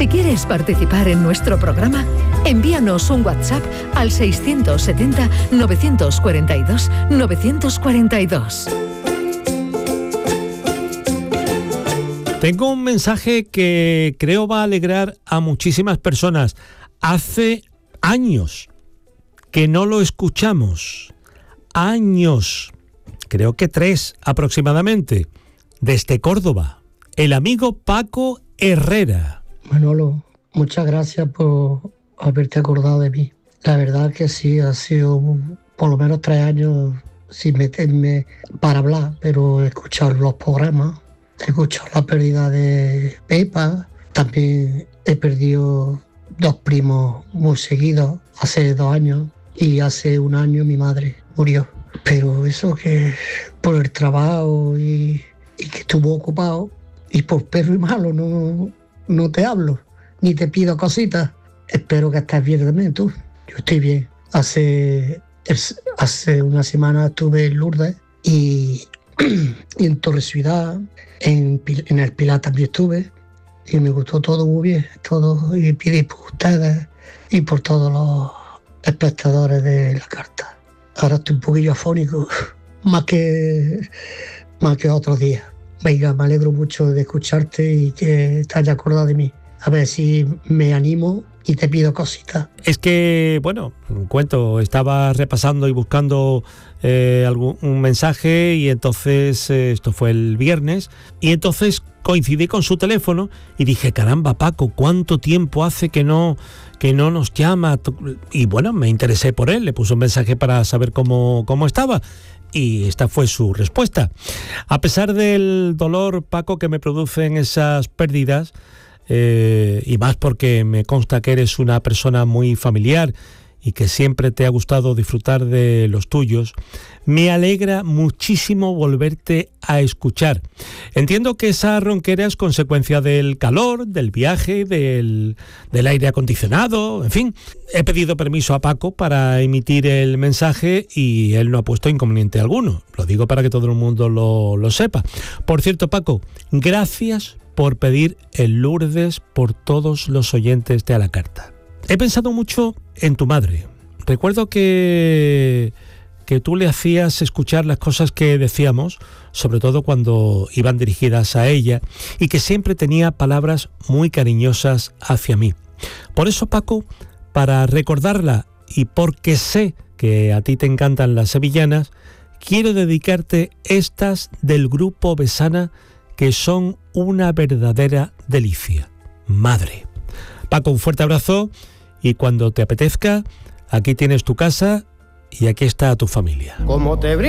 Si quieres participar en nuestro programa, envíanos un WhatsApp al 670-942-942. Tengo un mensaje que creo va a alegrar a muchísimas personas. Hace años que no lo escuchamos. Años, creo que 3 aproximadamente, desde Córdoba. El amigo Paco Herrera. Manolo, muchas gracias por haberte acordado de mí. La verdad que sí, ha sido por lo menos 3 años sin meterme para hablar, pero he escuchado los programas, he escuchado la pérdida de Pepa, también he perdido 2 primos muy seguidos, hace 2 años, y hace 1 año mi madre murió. Pero eso que por el trabajo y que estuvo ocupado, y por perro y malo no te hablo, ni te pido cositas. Espero que estés bien también tú. Yo estoy bien. Hace 1 semana estuve en Lourdes y en Torre Ciudad, en el Pilar también estuve, y me gustó todo muy bien, todo, y pido por ustedes y por todos los espectadores de la carta. Ahora estoy un poquillo afónico, más que otros días. Venga, me alegro mucho de escucharte y que te hayas acordado de mí. A ver si me animo y te pido cositas. Es que, bueno, estaba repasando y buscando un mensaje, y entonces esto fue el viernes, y entonces coincidí con su teléfono y dije, caramba, Paco, ¿cuánto tiempo hace que no nos llama? Y bueno, me interesé por él, le puse un mensaje para saber cómo estaba. Y esta fue su respuesta. A pesar del dolor, Paco, que me producen esas pérdidas, y más porque me consta que eres una persona muy familiar y que siempre te ha gustado disfrutar de los tuyos, me alegra muchísimo volverte a escuchar. Entiendo que esa ronquera es consecuencia del calor, del viaje, del aire acondicionado, en fin. He pedido permiso a Paco para emitir el mensaje y él no ha puesto inconveniente alguno. Lo digo para que todo el mundo lo sepa. Por cierto, Paco, gracias por pedir el Lourdes por todos los oyentes de A la Carta. He pensado mucho en tu madre. Recuerdo que tú le hacías escuchar las cosas que decíamos, sobre todo cuando iban dirigidas a ella, y que siempre tenía palabras muy cariñosas hacia mí. Por eso, Paco, para recordarla y porque sé que a ti te encantan las sevillanas, quiero dedicarte estas del grupo Besana, que son una verdadera delicia. Madre. Paco, un fuerte abrazo, y cuando te apetezca, aquí tienes tu casa y aquí está tu familia. Como te